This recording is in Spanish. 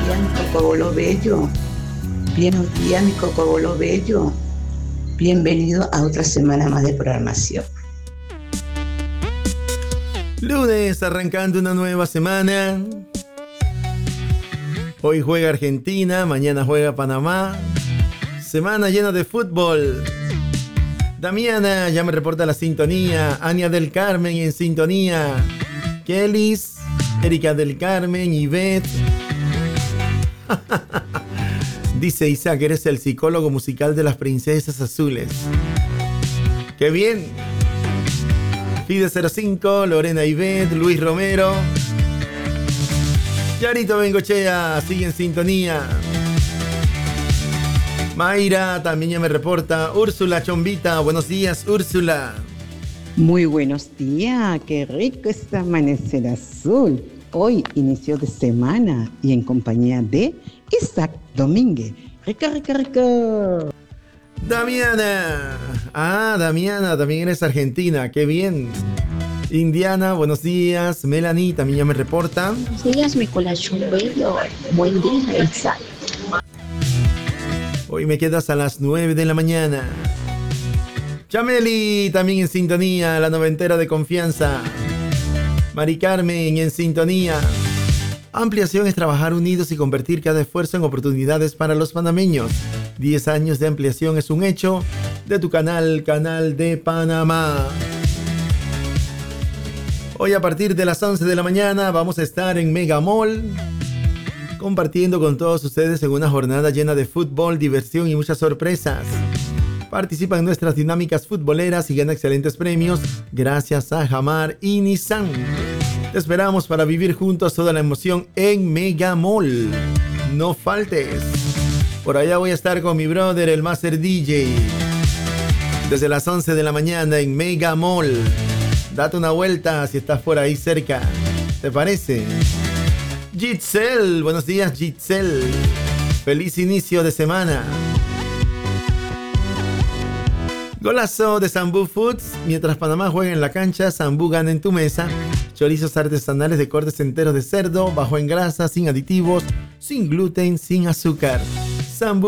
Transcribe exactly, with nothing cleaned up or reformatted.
día, mi cocobolo bello. Buenos días, mi cocobolo bello. Bienvenido a otra semana más de programación. Lunes, arrancando una nueva semana. Hoy juega Argentina, mañana juega Panamá. Semana llena de fútbol. Damiana ya me reporta la sintonía. Ania del Carmen en sintonía. Kellys, Erika del Carmen, Ivette. Dice Isaac, eres el psicólogo musical de las princesas azules. ¡Qué bien! Fide cero cinco, Lorena Ivette, Luis Romero. Yarito Bengochea sigue en sintonía. Mayra también ya me reporta. Úrsula Chombita, buenos días, Úrsula. Muy buenos días, qué rico este amanecer azul. Hoy inicio de semana y en compañía de Isaac Domínguez. Rico, rico, rico. Damiana. Ah, Damiana, también eres argentina, qué bien. Indiana, buenos días. Melanie también ya me reporta. Buenos días, mi colachumbelo. Buen día, Isaac. Hoy me quedas a las nueve de la mañana. Chameli también en sintonía, la noventera de confianza. Mari Carmen en sintonía. Ampliación es trabajar unidos y convertir cada esfuerzo en oportunidades para los panameños. diez años de ampliación es un hecho. De tu canal, Canal de Panamá. Hoy a partir de las once de la mañana vamos a estar en Mega Mall, compartiendo con todos ustedes en una jornada llena de fútbol, diversión y muchas sorpresas. Participa en nuestras dinámicas futboleras y gana excelentes premios gracias a Jamar y Nissan. Te esperamos para vivir juntos toda la emoción en Mega Mall. No faltes. Por allá voy a estar con mi brother, el Master D J. Desde las once de la mañana en Mega Mall. Date una vuelta si estás por ahí cerca. ¿Te parece? Gitzel, buenos días Gitzel. Feliz inicio de semana. Golazo de Sambú Foods. Mientras Panamá juega en la cancha, Sambú gana en tu mesa. Chorizos artesanales de cortes enteros de cerdo, bajo en grasa, sin aditivos, sin gluten, sin azúcar. Sambú